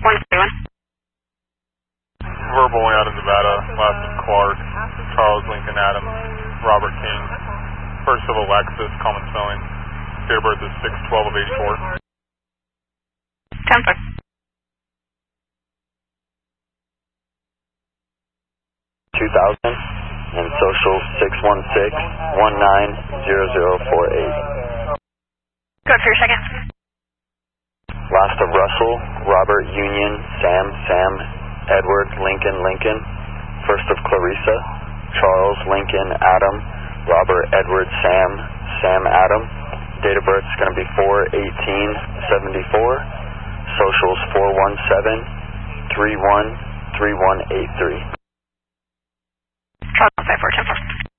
131. Verbal out of Nevada, last of Clark, Charles Lincoln Adam, Robert King, first of Alexis, common spelling, date of birth is 6/12 of 84. 10-4. And social 616-190048. Go for your second. Last of Russell, Robert Union, Sam, Edward, Lincoln, first of Clarissa, Charles, Lincoln, Adam, Robert, Edward, Sam, Adam. Date of birth is going to be 4/18/74. Socials 417-313183.